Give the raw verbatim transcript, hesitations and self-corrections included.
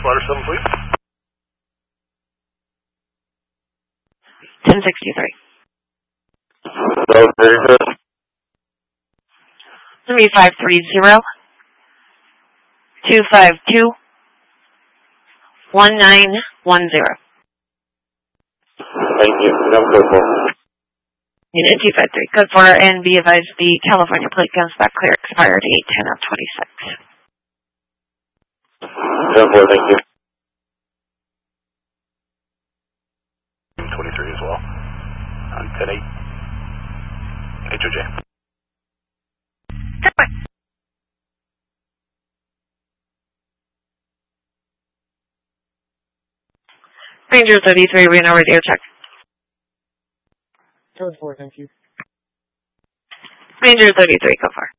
Ladder seven, please. ten sixty-three. That was very good. three five three zero, two five two, one nine one zero. Thank you. Number four. Unit two five three, code four, and be advised the California plate comes back clear, expired eight ten of twenty-six. ten four, thank you. twenty-three as well. On ten eight. H O J. Ranger thirty-three, Reno radio check. Code four, thank you. Ranger thirty-three, go for.